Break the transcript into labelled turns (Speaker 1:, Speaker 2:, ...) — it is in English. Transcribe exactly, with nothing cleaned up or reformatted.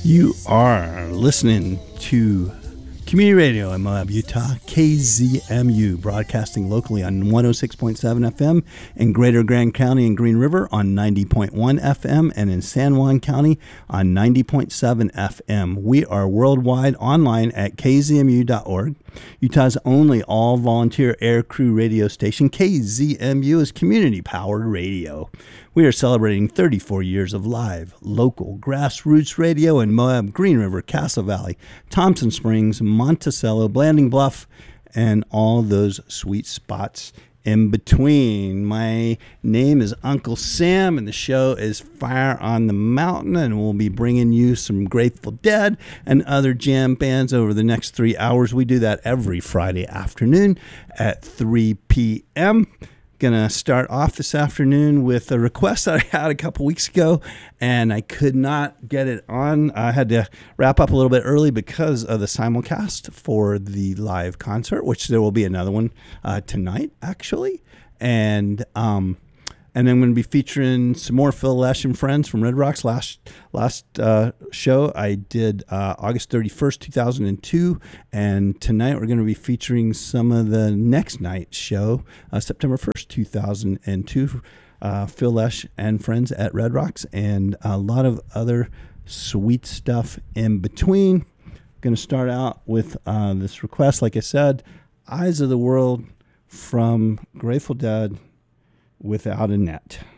Speaker 1: You are listening to Community Radio in Moab, Utah, K Z M U, broadcasting locally on one oh six point seven F M in Greater Grand County and Green River on ninety point one F M and in San Juan County on ninety point seven F M. We are worldwide online at k z m u dot org. Utah's only all-volunteer air crew radio station, K Z M U, is community-powered radio. We are celebrating thirty-four years of live, local, grassroots radio in Moab, Green River, Castle Valley, Thompson Springs, Monticello, Blanding Bluff, and all those sweet spots in between. My name is Uncle Sam, and the show is Fire on the Mountain, and we'll be bringing you some Grateful Dead and other jam bands over the next three hours. We do that every Friday afternoon at three p.m. Gonna start off this afternoon with a request that I had a couple weeks ago, and I could not get it on. I had to wrap up a little bit early because of the simulcast for the live concert, which there will be another one uh, tonight, actually. And um, and I'm going to be featuring some more Phil Lesh and friends from Red Rocks. Last last uh, show I did uh, August thirty-first, two thousand two, and tonight we're going to be featuring some of the next night's show, uh, September first, two thousand two. Uh, Phil Lesh and friends at Red Rocks, and a lot of other sweet stuff in between. Going to start out with uh, this request, like I said, Eyes of the World from Grateful Dead, Without a Net.